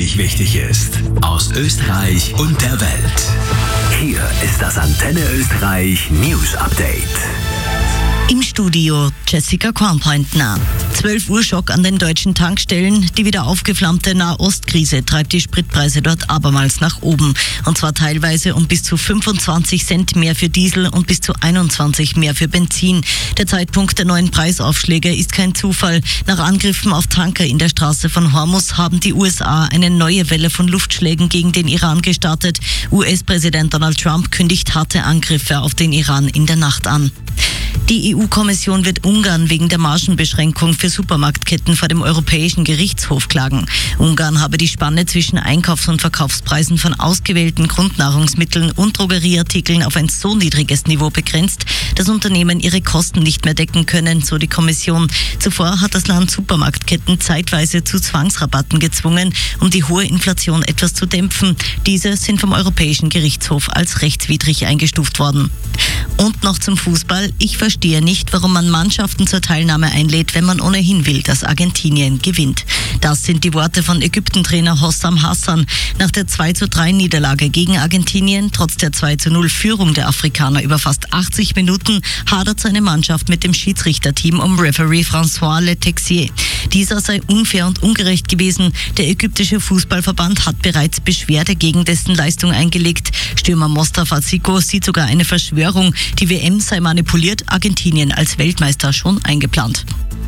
wirklich wichtig ist. Aus Österreich und der Welt. Hier ist das Antenne Österreich News Update. Im Studio Jessica Kornpointner. 12 Uhr Schock an den deutschen Tankstellen. Die wieder aufgeflammte Nahostkrise treibt die Spritpreise dort abermals nach oben. Und zwar teilweise um bis zu 25 Cent mehr für Diesel und bis zu 21 mehr für Benzin. Der Zeitpunkt der neuen Preisaufschläge ist kein Zufall. Nach Angriffen auf Tanker in der Straße von Hormuz haben die USA eine neue Welle von Luftschlägen gegen den Iran gestartet. US-Präsident Donald Trump kündigt harte Angriffe auf den Iran in der Nacht an. Die EU-Kommission wird Ungarn wegen der Margenbeschränkung für Supermarktketten vor dem Europäischen Gerichtshof klagen. Ungarn habe die Spanne zwischen Einkaufs- und Verkaufspreisen von ausgewählten Grundnahrungsmitteln und Drogerieartikeln auf ein so niedriges Niveau begrenzt, dass Unternehmen ihre Kosten nicht mehr decken können, so die Kommission. Zuvor hat das Land Supermarktketten zeitweise zu Zwangsrabatten gezwungen, um die hohe Inflation etwas zu dämpfen. Diese sind vom Europäischen Gerichtshof als rechtswidrig eingestuft worden. Und noch zum Fußball. Ich verstehe nicht, warum man Mannschaften zur Teilnahme einlädt, wenn man ohnehin will, dass Argentinien gewinnt. Das sind die Worte von Ägypten-Trainer Hossam Hassan. Nach der 2:3 Niederlage gegen Argentinien, trotz der 2:0 Führung der Afrikaner über fast 80 Minuten, hadert seine Mannschaft mit dem Schiedsrichterteam um Referee François Letexier. Dieser sei unfair und ungerecht gewesen. Der ägyptische Fußballverband hat bereits Beschwerde gegen dessen Leistung eingelegt. Stürmer Mostafa Siko sieht sogar eine Verschwörung. Die WM sei manipuliert, Argentinien als Weltmeister schon eingeplant.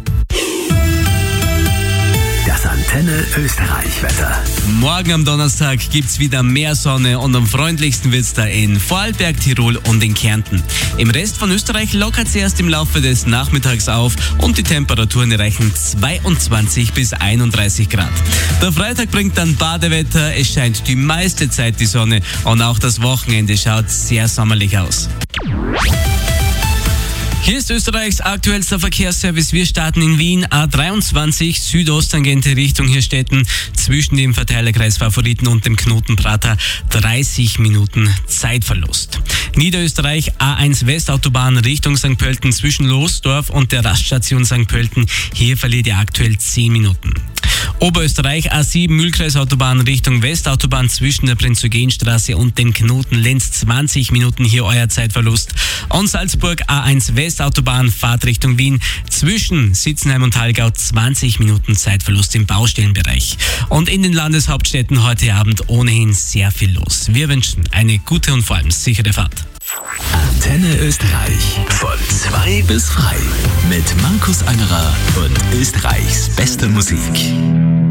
Das Antenne Österreich Wetter. Morgen am Donnerstag gibt's wieder mehr Sonne und am freundlichsten wird's da in Vorarlberg, Tirol und in Kärnten. Im Rest von Österreich lockert's erst im Laufe des Nachmittags auf und die Temperaturen erreichen 22 bis 31 Grad. Der Freitag bringt dann Badewetter, es scheint die meiste Zeit die Sonne und auch das Wochenende schaut sehr sommerlich aus. Hier ist Österreichs aktuellster Verkehrsservice. Wir starten in Wien, A23, Südosttangente Richtung Hirstetten, zwischen dem Verteilerkreis Favoriten und dem Knoten Prater, 30 Minuten Zeitverlust. Niederösterreich, A1 Westautobahn Richtung St. Pölten, zwischen Losdorf und der Raststation St. Pölten, hier verliert ihr aktuell 10 Minuten. Oberösterreich, A7 Mühlkreisautobahn Richtung Westautobahn zwischen der Prinz-Eugen-Straße und dem Knoten Lenz, 20 Minuten hier euer Zeitverlust. Und Salzburg, A1 Westautobahn Fahrt Richtung Wien zwischen Sitzenheim und Hallgau, 20 Minuten Zeitverlust im Baustellenbereich. Und in den Landeshauptstädten heute Abend ohnehin sehr viel los. Wir wünschen eine gute und vor allem sichere Fahrt. Antenne Österreich. Von 2 bis frei. Mit Markus Angerer und Österreichs beste Musik.